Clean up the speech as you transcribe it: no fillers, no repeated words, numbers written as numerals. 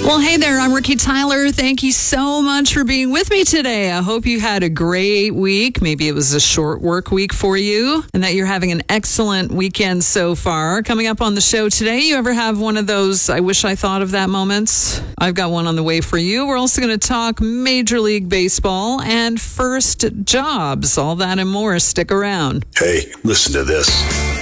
Well, hey there, I'm Ricky Tyler. Thank you so much for being with me today. I hope you had a great week. Maybe it was a short work week for you and that you're having an excellent weekend so far. Coming up on the show today, you ever have one of those I wish I thought of that moments? I've got one on the way for you. We're also going to talk Major League Baseball and first jobs. All that and more. Stick around. Hey, listen to this.